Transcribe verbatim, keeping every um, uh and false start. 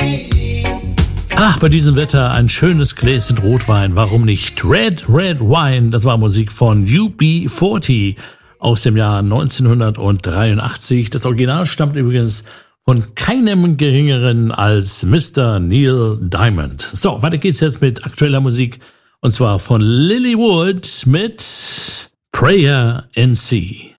Ach, bei diesem Wetter ein schönes Gläschen Rotwein, warum nicht? Red, Red Wine, das war Musik von U B vierzig aus dem Jahr neunzehnhundertdreiundachtzig. Das Original stammt übrigens von keinem geringeren als Mister Neil Diamond. So, weiter geht's jetzt mit aktueller Musik und zwar von Lilywood mit Prayer in Sea.